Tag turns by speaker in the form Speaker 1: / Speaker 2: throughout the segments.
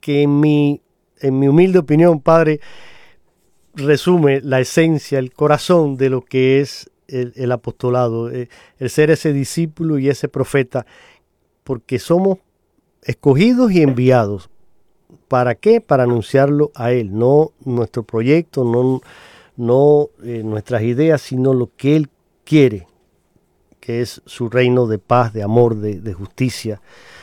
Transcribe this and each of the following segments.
Speaker 1: que en mi humilde opinión, padre, resume la esencia, el corazón de lo que es el apostolado, el ser ese discípulo y ese profeta, porque somos escogidos y enviados. ¿Para qué? Para anunciarlo a Él, no nuestro proyecto, no nuestras ideas, sino lo que Él quiere, que es su reino de paz, de amor, de justicia.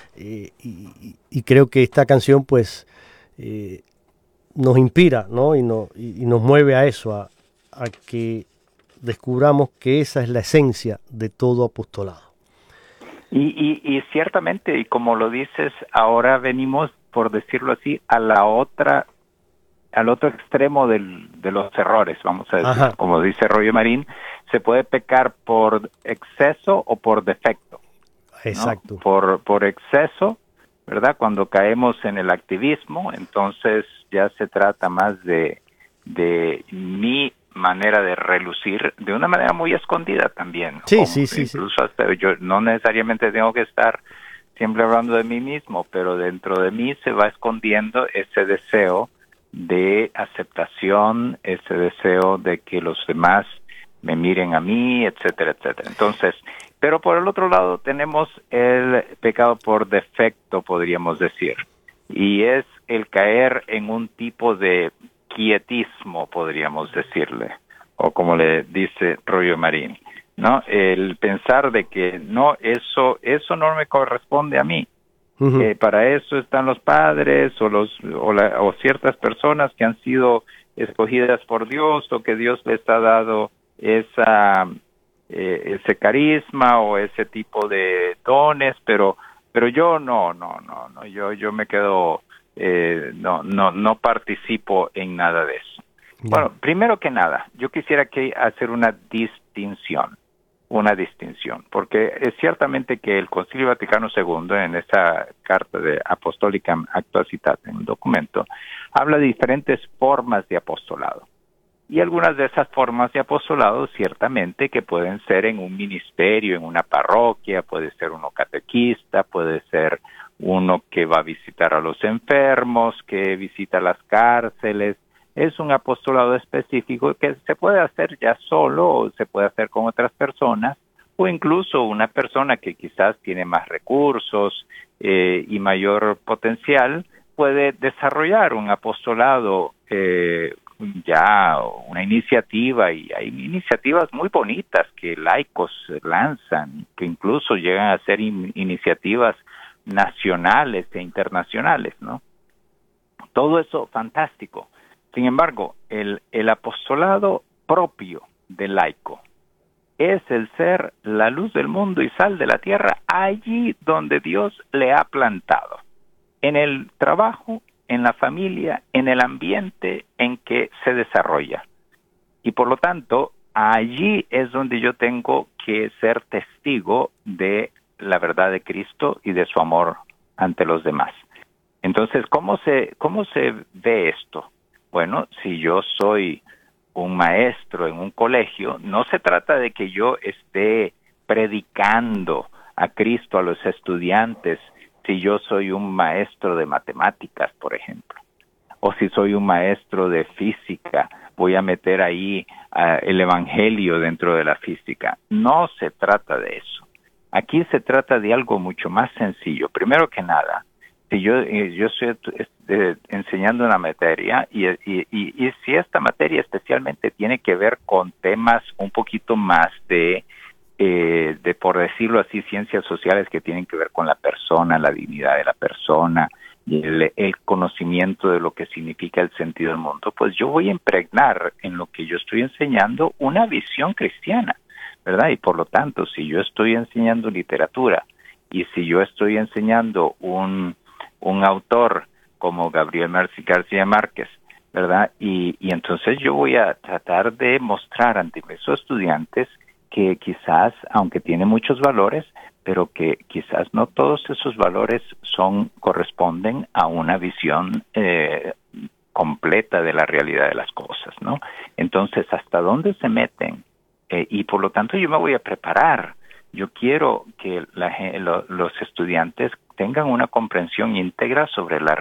Speaker 1: Y creo que esta canción pues nos inspira, ¿no? y nos mueve a eso, a que descubramos que esa es la esencia de todo apostolado.
Speaker 2: Y ciertamente, y como lo dices, ahora venimos, por decirlo así, al otro extremo de los errores, vamos a decir. Ajá. Como dice Royo Marín, se puede pecar por exceso o por defecto.
Speaker 1: Exacto.
Speaker 2: ¿No? Por exceso, ¿verdad? Cuando caemos en el activismo, entonces ya se trata más de mi manera de relucir de una manera muy escondida también.
Speaker 1: Sí.
Speaker 2: Incluso hasta yo no necesariamente tengo que estar siempre hablando de mí mismo, pero dentro de mí se va escondiendo ese deseo de aceptación, ese deseo de que los demás me miren a mí, etcétera, etcétera. Entonces, pero por el otro lado tenemos el pecado por defecto, podríamos decir, y es el caer en un tipo de quietismo, podríamos decirle, o como le dice Royo Marín, ¿no? El pensar de que no, eso no me corresponde a mí. Uh-huh. Para eso están los padres o ciertas personas que han sido escogidas por Dios o que Dios les ha dado ese carisma o ese tipo de dones, pero yo no, yo me quedo, no participo en nada de eso. No. Bueno, primero que nada, yo quisiera hacer una distinción, porque es ciertamente que el Concilio Vaticano II, en esa carta de Apostolicam Actualitate, en un documento, habla de diferentes formas de apostolado. Y algunas de esas formas de apostolado, ciertamente, que pueden ser en un ministerio, en una parroquia, puede ser uno catequista, puede ser uno que va a visitar a los enfermos, que visita las cárceles. Es un apostolado específico que se puede hacer ya solo o se puede hacer con otras personas, o incluso una persona que quizás tiene más recursos y mayor potencial puede desarrollar un apostolado, ya una iniciativa, y hay iniciativas muy bonitas que laicos lanzan, que incluso llegan a ser iniciativas nacionales e internacionales, ¿no? Todo eso fantástico. Sin embargo, el apostolado propio del laico es el ser la luz del mundo y sal de la tierra allí donde Dios le ha plantado, en el trabajo, en la familia, en el ambiente en que se desarrolla. Y por lo tanto, allí es donde yo tengo que ser testigo de la verdad de Cristo y de su amor ante los demás. Entonces, ¿cómo se ve esto? Bueno, si yo soy un maestro en un colegio, no se trata de que yo esté predicando a Cristo a los estudiantes si yo soy un maestro de matemáticas, por ejemplo, o si soy un maestro de física, voy a meter ahí el evangelio dentro de la física. No se trata de eso. Aquí se trata de algo mucho más sencillo. Primero que nada, si yo estoy enseñando una materia y si esta materia especialmente tiene que ver con temas un poquito más de por decirlo así, ciencias sociales que tienen que ver con la persona, la dignidad de la persona, y el conocimiento de lo que significa el sentido del mundo, pues yo voy a impregnar en lo que yo estoy enseñando una visión cristiana, ¿verdad? Y por lo tanto, si yo estoy enseñando literatura y si yo estoy enseñando un autor como Gabriel García Márquez, ¿verdad? Y entonces yo voy a tratar de mostrar ante esos estudiantes que quizás, aunque tiene muchos valores, pero que quizás no todos esos valores corresponden a una visión completa de la realidad de las cosas, ¿no? Entonces, ¿hasta dónde se meten? Y por lo tanto yo me voy a preparar. Yo quiero que los estudiantes tengan una comprensión íntegra sobre la